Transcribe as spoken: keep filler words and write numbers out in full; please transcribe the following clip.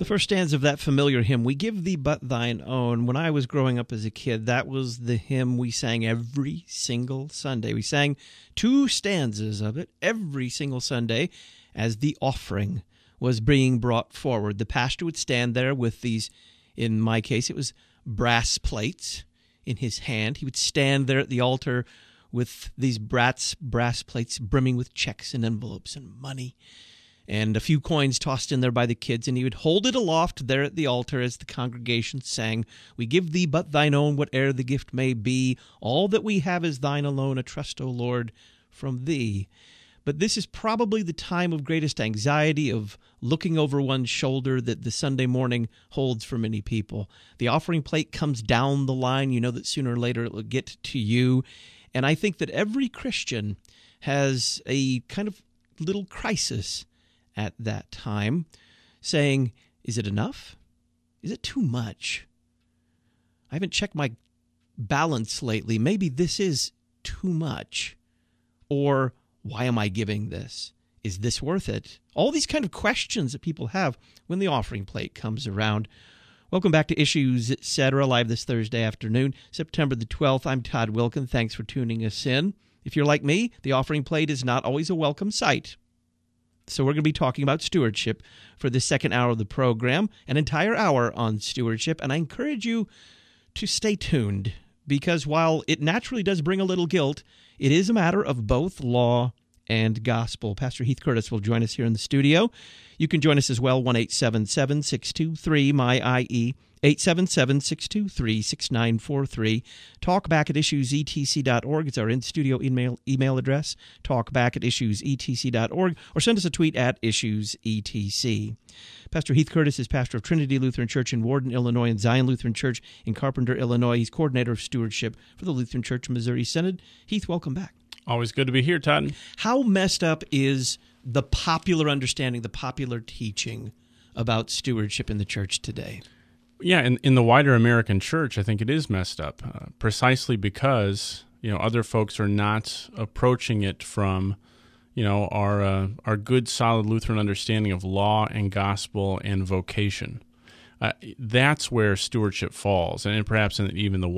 The first stanza of that familiar hymn, "We Give Thee But Thine Own," when I was growing up as a kid, that was the hymn we sang every single Sunday. We sang two stanzas of it every single Sunday as the offering was being brought forward. The pastor would stand there with these, in my case, it was brass plates in his hand. He would stand there at the altar with these brass, brass plates brimming with checks and envelopes and money, and a few coins tossed in there by the kids, and he would hold it aloft there at the altar as the congregation sang, "We give thee but thine own, whate'er the gift may be. All that we have is thine alone, a trust, O Lord, from thee." But this is probably the time of greatest anxiety, of looking over one's shoulder, that the Sunday morning holds for many people. The offering plate comes down the line. You know that sooner or later it will get to you. And I think that every Christian has a kind of little crisis at that time, saying, is it enough? Is it too much? I haven't checked my balance lately. Maybe this is too much. Or, why am I giving this? Is this worth it? All these kind of questions that people have when the offering plate comes around. Welcome back to Issues, et cetera, live this Thursday afternoon, September the twelfth. I'm Todd Wilkin. Thanks for tuning us in. If you're like me, the offering plate is not always a welcome sight. So we're going to be talking about stewardship for the second hour of the program, an entire hour on stewardship, and I encourage you to stay tuned, because while it naturally does bring a little guilt, it is a matter of both law and gospel. Pastor Heath Curtis will join us here in the studio. You can join us as well, one eight seven seven, six two three, M Y I E, eight seven seven, six two three, six nine four three. Talkback at issues e t c dot org is our in-studio email email address, talkback at issues e t c dot org, or send us a tweet at issues e t c. Pastor Heath Curtis is pastor of Trinity Lutheran Church in Warden, Illinois, and Zion Lutheran Church in Carpenter, Illinois. He's coordinator of stewardship for the Lutheran Church Missouri Synod. Heath, welcome back. Always good to be here, Todd. How messed up is the popular understanding, the popular teaching about stewardship in the church today? Yeah, in, in the wider American church, I think it is messed up, uh, precisely because, you know, other folks are not approaching it from, you know, our uh, our good, solid Lutheran understanding of law and gospel and vocation. Uh, that's where stewardship falls, and perhaps in even the